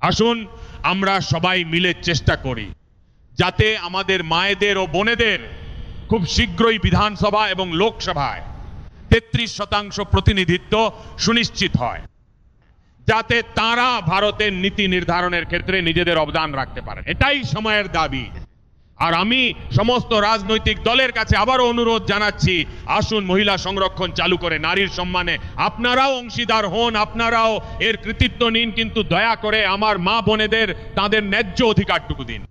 আসুন আমরা সবাই মিলে চেষ্টা করি যাতে আমাদের মায়েদের ও বোনেদের খুব শীঘ্রই বিধানসভা এবং লোকসভায় 33% প্রতিনিধিত্ব সুনিশ্চিত হয়, যাতে তারা ভারতের নীতি নির্ধারণের ক্ষেত্রে নিজেদের অবদান রাখতে পারেন। এটাই সময়ের দাবি। আর আমি সমস্ত রাজনৈতিক দলের কাছে আবারও অনুরোধ জানাচ্ছি, আসুন মহিলা সংরক্ষণ চালু করে নারীর সম্মানে আপনারাও অংশীদার হন, আপনারাও এর কৃতিত্ব নিন, কিন্তু দয়া করে আমার মা বোনেদের তাদের ন্যায্য অধিকারটুকু দিন।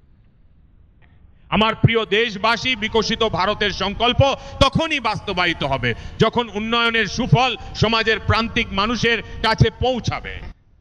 আমার প্রিয় দেশবাসী, বিকশিত ভারতের সংকল্প তখনই বাস্তবায়িত হবে যখন উন্নয়নের সুফল সমাজের প্রান্তিক মানুষের কাছে পৌঁছাবে।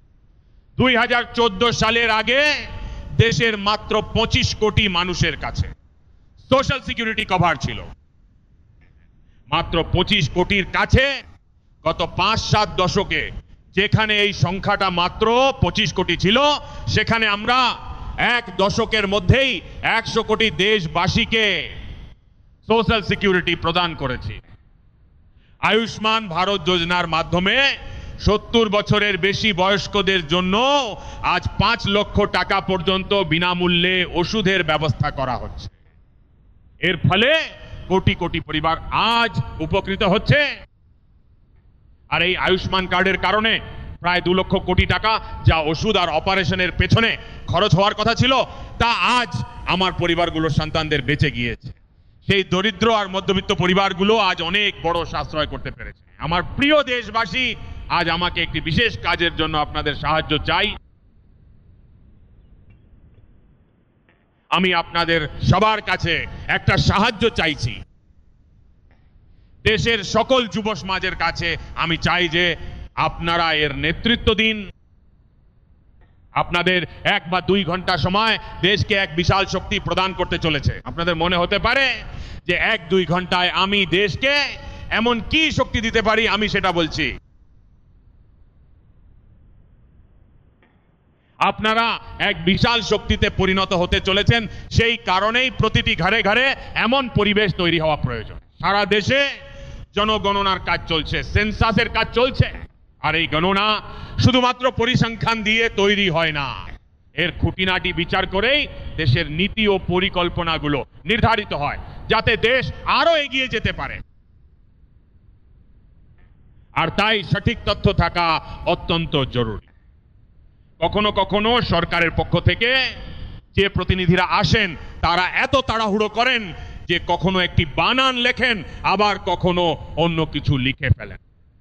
2014 সালের আগে দেশের মাত্র 25 কোটি মানুষের কাছে সোশ্যাল সিকিউরিটি কভার ছিল। মাত্র 25 কোটির কাছে গত 5-7 দশকে যেখানে এই সংখ্যাটা মাত্র 25 কোটি ছিল, সেখানে আমরা এক দশকের মধ্যেই 100 কোটি দেশবাসীকে সোশ্যাল সিকিউরিটি প্রদান করেছি। আয়ুষ্মান ভারত যোজনার মাধ্যমে 70 বছরের বেশি বয়স্কদের জন্য আজ 5 লক্ষ টাকা পর্যন্ত বিনামূল্যে ওষুধের ব্যবস্থা করা হচ্ছে। এর ফলে কোটি কোটি পরিবার আজ উপকৃত হচ্ছে। আর এই আয়ুষ্মান কার্ডের কারণে প্রায় 2 লক্ষ কোটি টাকা যা ওষুধ আর অপারেশনের পেছনে খরচ হওয়ার কথা ছিল, তা আজ আমার পরিবারগুলোর সন্তানদের বেঁচে গিয়েছে। সেই দরিদ্র আর মধ্যবিত্ত পরিবারগুলো আজ অনেক বড় সাশ্রয় করতে পেরেছে। আমার প্রিয় দেশবাসী, আজ আমাকে একটি বিশেষ কাজের জন্য আপনাদের সাহায্য চাই। আমি আপনাদের সবার কাছে একটা সাহায্য চাইছি। দেশের সকল যুব সমাজের কাছে আমি চাই যে আপনারা এর নেতৃত্ব দিন। আপনাদের 1 বা 2 ঘন্টা সময় দেশকে এক বিশাল শক্তি প্রদান করতে চলেছে। আপনাদের মনে হতে পারে যে 1-2 ঘন্টায় আমি দেশকে এমন কি শক্তি দিতে পারি, আমি সেটা বলছি। আপনারা এক বিশাল শক্তিতে পরিণত হতে চলেছেন। সেই কারণেই প্রতিটি ঘরে ঘরে এমন পরিবেশ তৈরি হওয়া প্রয়োজন। সারা দেশে জনগণনার কাজ চলছে, সেন্সাসের কাজ চলছে। আর এই গণনা শুধুমাত্র পরিসংখ্যান দিয়ে তৈরি হয় না, এর খুঁটিনাটি বিচার করেই দেশের নীতি ও পরিকল্পনাগুলো নির্ধারিত হয়, যাতে দেশ আরো এগিয়ে যেতে পারে। আর তাই সঠিক তথ্য থাকা অত্যন্ত জরুরি। কখনো কখনো সরকারের পক্ষ থেকে যে প্রতিনিধিরা আসেন তারা এত তাড়াহুড়ো করেন যে কখনো একটি বানান লেখেন, আবার কখনো অন্য কিছু লিখে ফেলেন।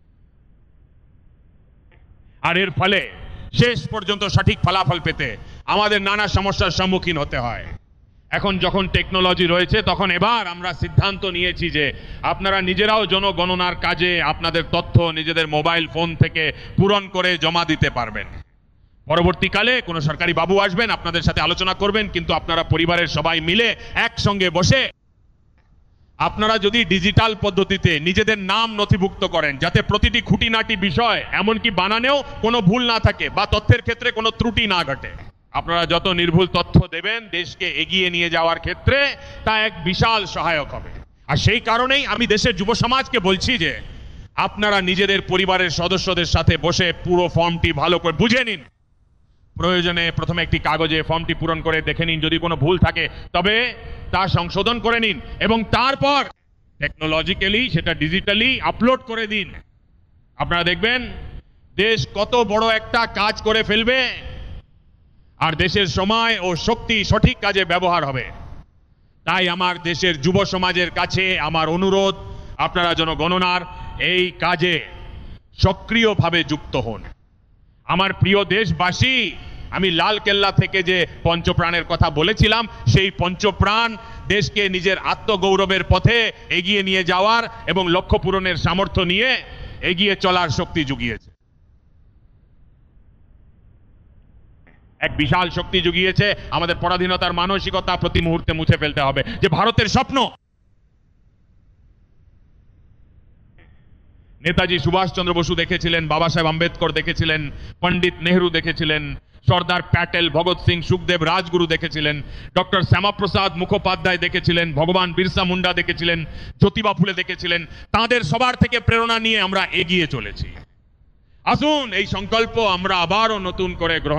আর এর ফলে শেষ পর্যন্ত সঠিক ফলাফল পেতে আমাদের নানা সমস্যার সম্মুখীন হতে হয়। এখন যখন টেকনোলজি রয়েছে, তখন এবার আমরা সিদ্ধান্ত নিয়েছি যে আপনারা নিজেরাও জনগণনার কাজে আপনাদের তথ্য নিজেদের মোবাইল ফোন থেকে পূরণ করে জমা দিতে পারবেন। পরবর্তীকালে কোনো সরকারি বাবু আসবেন, আপনাদের সাথে আলোচনা করবেন, কিন্তু আপনারা পরিবারের সবাই মিলে একসঙ্গে বসে আপনারা যদি ডিজিটাল পদ্ধতিতে নিজেদের নাম নথিভুক্ত করেন, যাতে প্রতিটি খুঁটিনাটি বিষয় এমনকি বানানেও কোনো ভুল না থাকে বা তথ্যের ক্ষেত্রে কোনো ত্রুটি না ঘটে, আপনারা যত নির্ভুল তথ্য দেবেন দেশকে এগিয়ে নিয়ে যাওয়ার ক্ষেত্রে তা এক বিশাল সহায়ক হবে। আর সেই কারণেই আমি দেশের যুব সমাজকে বলছি যে আপনারা নিজেদের পরিবারের সদস্যদের সাথে বসে পুরো ফর্মটি ভালো করে বুঝে নিন। প্রয়োজনে প্রথমে একটি কাগজে ফর্মটি পূরণ করে দেখে নিন, যদি কোনো ভুল থাকে তবে তা সংশোধন করে নিন এবং তারপর টেকনোলজিক্যালি সেটা ডিজিটালি আপলোড করে দিন। আপনারা দেখবেন দেশ কত বড় একটা কাজ করে ফেলবে, আর দেশের সময় ও শক্তি সঠিক কাজে ব্যবহার হবে। তাই আমার দেশের যুব সমাজের কাছে আমার অনুরোধ, আপনারা জনগণনার এই কাজে সক্রিয়ভাবে যুক্ত হন। আমার প্রিয় দেশবাসী, আমি লালকেল্লা থেকে যে পঞ্চপ্রাণের কথা বলেছিলাম, সেই পঞ্চপ্রাণ দেশকে নিজের আত্মগৌরবের পথে এগিয়ে নিয়ে যাওয়ার এবং লক্ষ্য পূরণের সামর্থ্য নিয়ে এগিয়ে চলার শক্তি জুগিয়েছে। এক বিশাল শক্তি জুগিয়েছে। আমাদের পরাধীনতার মানসিকতা প্রতি মুহূর্তে মুছে ফেলতে হবে। যে ভারতের স্বপ্ন, নেতাজি সুভাষচন্দ্র বসু দেখেছিলেন, বাবা সাহেব আম্বেদকর দেখেছিলেন, পণ্ডিত নেহরু দেখেছিলেন, সর্দার প্যাটেল, ভগৎ সিং, সুখদেব, রাজগুরু দেখেছিলেন, ডক্টর শ্যামাপ্রসাদ মুখোপাধ্যায় দেখেছিলেন, ভগবান বিরসা মুন্ডা দেখেছিলেন, জ্যোতিবা ফুলে দেখেছিলেন। তাদের সবার থেকে প্রেরণা নিয়ে আমরা এগিয়ে চলেছি। আসুন এই সংকল্প আমরা আবারও নতুন করে গ্রহণ